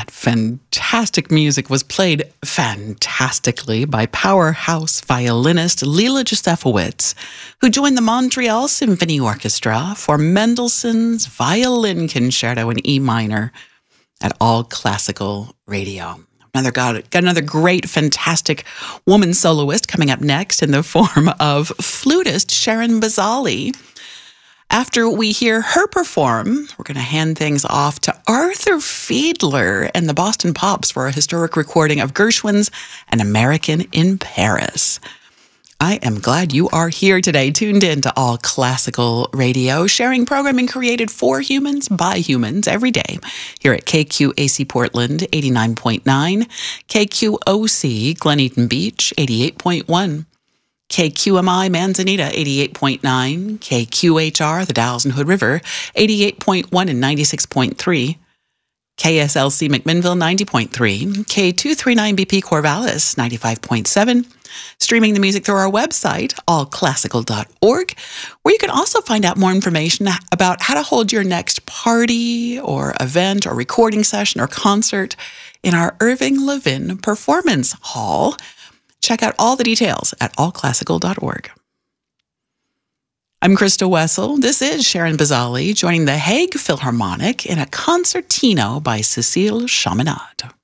That fantastic music was played fantastically by powerhouse violinist Lila Josefowicz, who joined the Montreal Symphony Orchestra for Mendelssohn's Violin Concerto in E minor at All Classical Radio. Got another great, fantastic woman soloist coming up next in the form of flutist Sharon Bazali. After we hear her perform, we're going to hand things off to Arthur Fiedler and the Boston Pops for a historic recording of Gershwin's An American in Paris. I am glad you are here today, tuned in to All Classical Radio, sharing programming created for humans by humans every day here at KQAC Portland 89.9, KQOC Glen Eden Beach 88.1, KQMI Manzanita 88.9, KQHR the Dalles and Hood River 88.1 and 96.3, KSLC McMinnville 90.3, K239BP Corvallis 95.7, streaming the music through our website, allclassical.org, where you can also find out more information about how to hold your next party or event or recording session or concert in our Irving Levin Performance Hall. Check out all the details at allclassical.org. I'm Krista Wessel. This is Sharon Bazali joining the Hague Philharmonic in a concertino by Cécile Chaminade.